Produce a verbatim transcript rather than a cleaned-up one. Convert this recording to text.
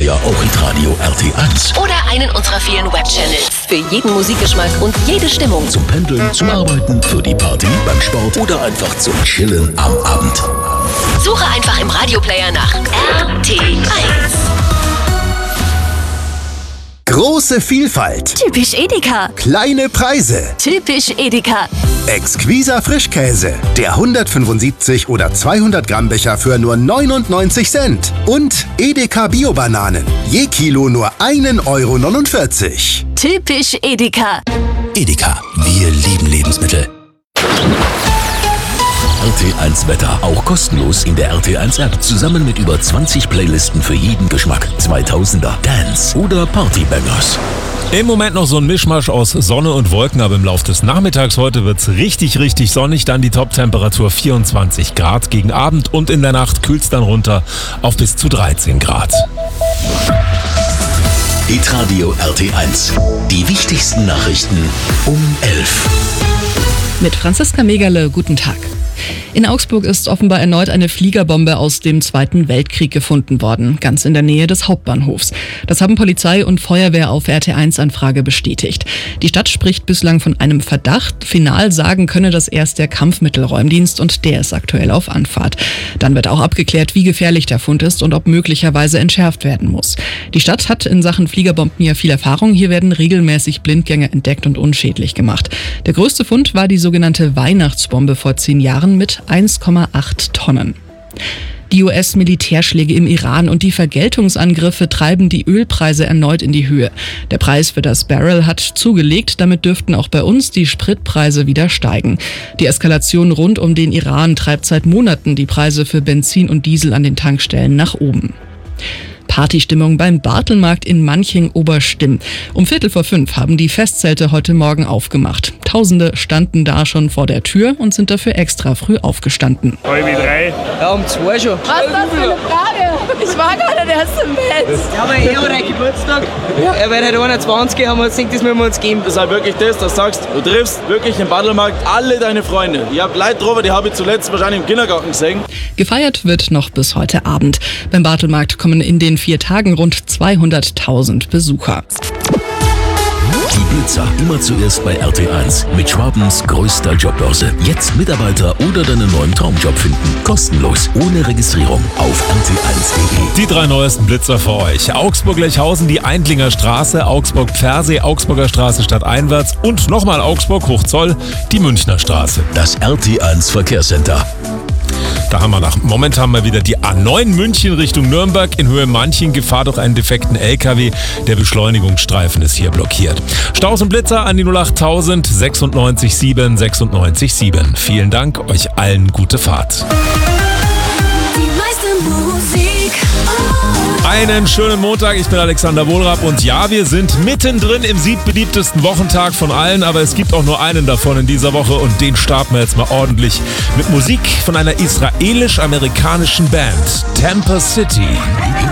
ja auch Hitradio R T eins. Oder einen unserer vielen Webchannels. Für jeden Musikgeschmack und jede Stimmung. Zum Pendeln, zum Arbeiten, für die Party, beim Sport oder einfach zum Chillen am Abend. Suche einfach im Radioplayer nach R T eins. Große Vielfalt. Typisch Edeka. Kleine Preise. Typisch Edeka. Exquiser Frischkäse. Der hundertfünfundsiebzig oder zweihundert Gramm Becher für nur neunundneunzig Cent. Und Edeka Bio-Bananen. Je Kilo nur ein Euro neunundvierzig. Typisch Edeka. Edeka, wir lieben Lebensmittel. R T eins Wetter, auch kostenlos in der R T eins App. Zusammen mit über zwanzig Playlisten für jeden Geschmack. zweitausender, Dance oder Partybangers. Im Moment noch so ein Mischmasch aus Sonne und Wolken, aber im Laufe des Nachmittags heute wird's richtig, richtig sonnig. Dann die Top-Temperatur vierundzwanzig Grad. Gegen Abend und in der Nacht kühlt's dann runter auf bis zu dreizehn Grad. Hitradio R T eins. Die wichtigsten Nachrichten um elf. Mit Franziska Megerle, guten Tag. In Augsburg ist offenbar erneut eine Fliegerbombe aus dem Zweiten Weltkrieg gefunden worden, ganz in der Nähe des Hauptbahnhofs. Das haben Polizei und Feuerwehr auf R T eins Anfrage bestätigt. Die Stadt spricht bislang von einem Verdacht. Final sagen könne das erst der Kampfmittelräumdienst und der ist aktuell auf Anfahrt. Dann wird auch abgeklärt, wie gefährlich der Fund ist und ob möglicherweise entschärft werden muss. Die Stadt hat in Sachen Fliegerbomben ja viel Erfahrung. Hier werden regelmäßig Blindgänge entdeckt und unschädlich gemacht. Der größte Fund war die sogenannte Weihnachtsbombe vor zehn Jahren mit eins Komma acht Tonnen. Die U S-Militärschläge im Iran und die Vergeltungsangriffe treiben die Ölpreise erneut in die Höhe. Der Preis für das Barrel hat zugelegt, damit dürften auch bei uns die Spritpreise wieder steigen. Die Eskalation rund um den Iran treibt seit Monaten die Preise für Benzin und Diesel an den Tankstellen nach oben. Partystimmung beim Bartelmarkt in Manching-Oberstimm. Um Viertel vor fünf haben die Festzelte heute Morgen aufgemacht. Tausende standen da schon vor der Tür und sind dafür extra früh aufgestanden. Halb drei. Ja, um zwei schon. Was ist das für eine Frage? Ich war gar nicht erst im Bett. Ja, aber eh hat Geburtstag. Ja. Er wird halt einundzwanzig, haben wir uns gedacht, das müssen wir uns geben. Das ist halt wirklich das, dass du sagst, du triffst wirklich im Bartelmarkt alle deine Freunde. Ich hab Leute drüber, die habe ich zuletzt wahrscheinlich im Kindergarten gesehen. Gefeiert wird noch bis heute Abend. Beim Bartelmarkt kommen in den vier Tagen rund zweihunderttausend Besucher. Die Blitzer immer zuerst bei R T eins mit Schwabens größter Jobbörse. Jetzt Mitarbeiter oder deinen neuen Traumjob finden. Kostenlos, ohne Registrierung auf r t eins punkt de. Die drei neuesten Blitzer für euch. Augsburg-Lechhausen, die Eindlinger Straße, Augsburg-Pfersee, Augsburger Straße stadteinwärts und nochmal Augsburg-Hochzoll, die Münchner Straße. Das R T eins Verkehrscenter. Da haben wir nach. Momentan mal wieder die A neun München Richtung Nürnberg in Höhe Manching. Gefahr durch einen defekten L K W. Der Beschleunigungsstreifen ist hier blockiert. Staus und Blitzer an die null acht null null neun sechs sieben sechsundneunzig sieben. Vielen Dank, euch allen gute Fahrt. Die meiste Musik. Einen schönen Montag, ich bin Alexander Wohlrab und ja, wir sind mittendrin im siebtbeliebtesten Wochentag von allen, aber es gibt auch nur einen davon in dieser Woche und den starten wir jetzt mal ordentlich mit Musik von einer israelisch-amerikanischen Band, Tampa City.